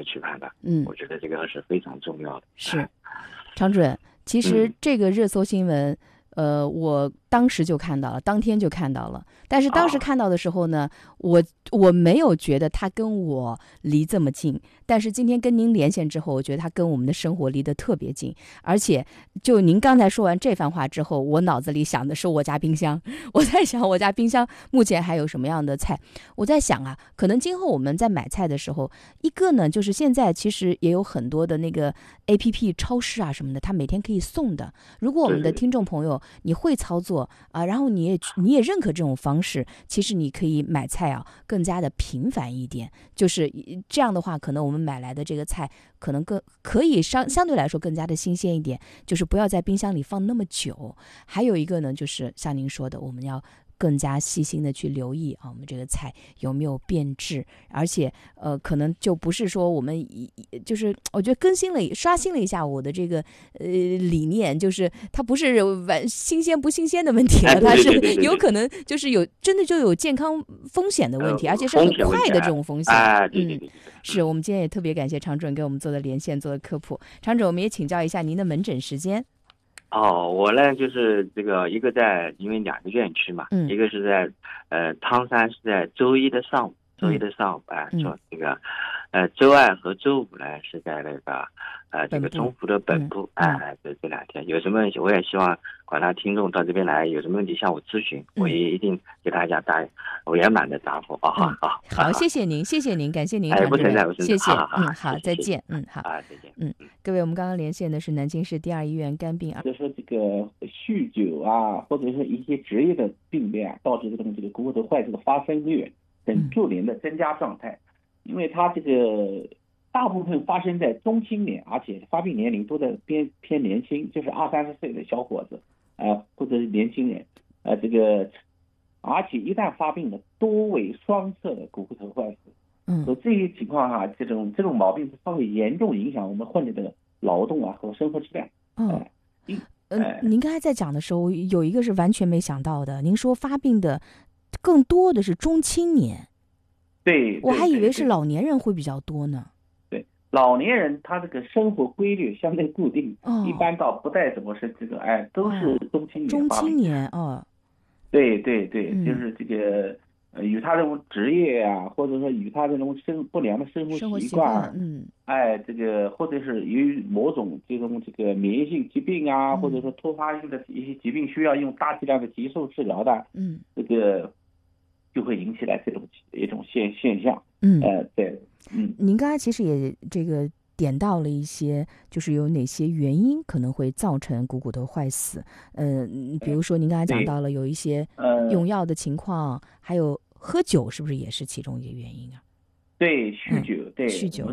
去判断。我觉得这个是非常重要的。 是，常主任，其实这个热搜新闻，我当时就看到了，当天就看到了。但是当时看到的时候呢，我没有觉得他跟我离这么近。但是今天跟您连线之后，我觉得他跟我们的生活离得特别近。而且，就您刚才说完这番话之后，我脑子里想的是我家冰箱。我在想我家冰箱目前还有什么样的菜。我在想啊，可能今后我们在买菜的时候，一个呢就是现在其实也有很多的那个 APP 超市啊什么的，它每天可以送的。如果我们的听众朋友你会操作啊，然后你也认可这种方式，其实你可以买菜啊更加的频繁一点。就是这样的话，可能我们买来的这个菜可能可以相对来说更加的新鲜一点，就是不要在冰箱里放那么久。还有一个呢，就是像您说的，我们要更加细心的去留意啊，我们这个菜有没有变质，而且可能就不是说我们就是我觉得刷新了一下我的这个理念，就是它不是新鲜不新鲜的问题了，它是有可能就是真的就有健康风险的问题，而且是很快的这种风险。是我们今天也特别感谢常主任给我们做的连线，做的科普。常主任，我们也请教一下您的门诊时间。 我呢就是这个一个因为2个院区嘛，一个是在汤山，是在周一的上午，做这个周2和周5呢是在那个这个中湖的本部。这2天有什么问题，我也希望广大听众到这边来，有什么问题向我咨询，我也一定给大家圆满的答复。 好，谢谢您，感谢您，常主任，谢谢。好，再见。好， 再见。 各位，我们刚刚连线的是南京市第2医院肝病。 就说这个酗酒啊，或者是一些职业的病变导致这个骨头坏死的发生率等逐年的增加状态。因为它这个大部分发生在中青年，而且发病年龄都在偏年轻，就是20-30岁的小伙子或者是年轻人而且一旦发病的多为双侧的骨头坏死。所以这些情况下，这种毛病它会严重影响我们患者的劳动和生活质量。 您刚才在讲的时候，有一个是完全没想到的，您说发病的更多的是中青年。 对， 我还以为是老年人会比较多呢。 对，老年人他这个生活规律相对固定，一般倒不带怎么是这个都是中青年。 中青年对，就是这个与他这种职业或者说与他这种不良的生活习惯，这个或者是由于某种这个免疫性疾病或者说突发性的一些疾病需要用大剂量的激素治疗的，这个就会引起来这种一种现象。对。 您刚才其实也这个点到了一些，就是有哪些原因可能会造成骨头坏死。比如说您刚才讲到了有一些用药的情况，还有喝酒，是不是也是其中一个原因啊？ 对，酗酒， 酗酒，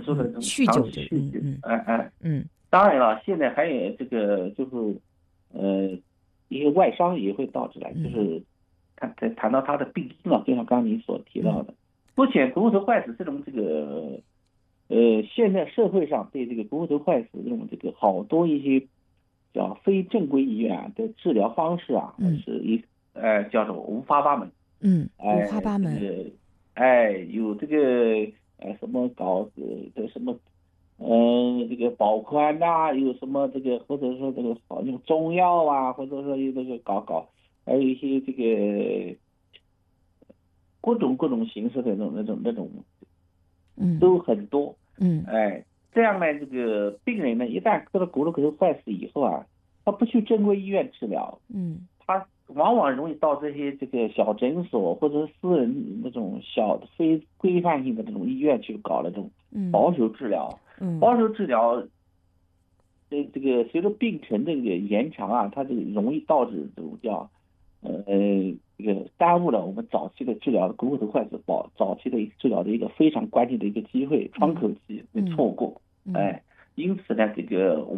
当然了，现在还有这个就是一些外伤也会导致来，就是谈到它的病因就像刚刚您所提到的，目前骨头坏死这种现在社会上对这个骨头坏死这个好多一些叫非正规医院的治疗方式是叫做五花八门。 五花八门。 有这个什么搞的什么这个保宽有什么这个或者说这个好用中药或者说有这个搞，还有一些这个各种形式的那种都很多。这样呢，这个病人呢，一旦得了骨头坏死以后他不去正规医院治疗，他往往容易到这些这个小诊所或者私人那种小的非规范性的这种医院去搞那种保守治疗。保守治疗这个随着病程这个延长它这个容易导致这种叫这个耽误了我们早期的治疗骨头坏死早期的治疗的一个非常关键的一个机会，窗口期会错过。因此呢，这个